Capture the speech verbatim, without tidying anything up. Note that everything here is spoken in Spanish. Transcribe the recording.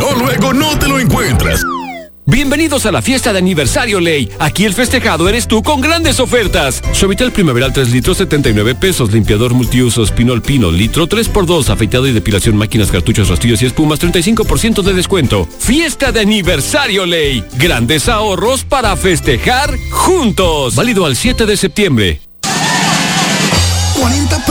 o luego no te lo encuentras. Bienvenidos a la fiesta de aniversario Ley. Aquí el festejado eres tú con grandes ofertas. Suavitel Primaveral tres litros setenta y nueve pesos. Limpiador multiusos Pinol Pino litro tres por dos. Afeitado y depilación máquinas, cartuchos, rastrillos y espumas treinta y cinco por ciento de descuento. Fiesta de aniversario Ley. Grandes ahorros para festejar juntos. Válido al siete de septiembre.